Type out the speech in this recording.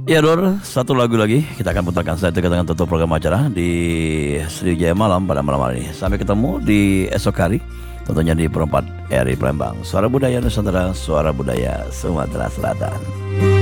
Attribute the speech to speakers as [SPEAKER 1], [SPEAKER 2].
[SPEAKER 1] Ya Dor, satu lagu lagi kita akan putarkan setelah itu kita akan tutup program acara di Sriwijaya Malam pada malam hari ini. Sampai ketemu di esok hari, tentunya di Perempat RRI Palembang. Suara Budaya Nusantara, Suara Budaya Sumatera Selatan.